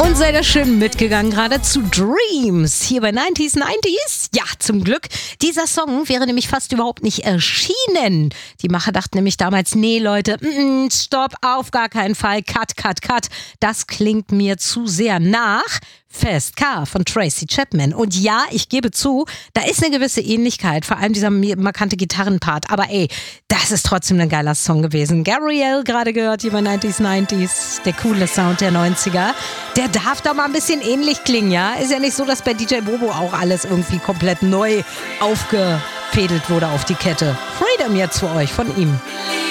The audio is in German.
Und seid ihr schön mitgegangen gerade zu Dreams hier bei 90s. Ja, zum Glück. Dieser Song wäre nämlich fast überhaupt nicht erschienen. Die Macher dachten nämlich damals, nee Leute, stopp, auf gar keinen Fall, cut. Das klingt mir zu sehr nach Fast Car von Tracy Chapman. Und ja, ich gebe zu, da ist eine gewisse Ähnlichkeit, vor allem dieser markante Gitarrenpart. Aber ey, das ist trotzdem ein geiler Song gewesen. Gabrielle gerade gehört hier bei 90s, der coole Sound der 90er. Der darf doch mal ein bisschen ähnlich klingen, ja? Ist ja nicht so, dass bei DJ Bobo auch alles irgendwie komplett neu aufgefädelt wurde auf die Kette. Freedom jetzt für euch von ihm.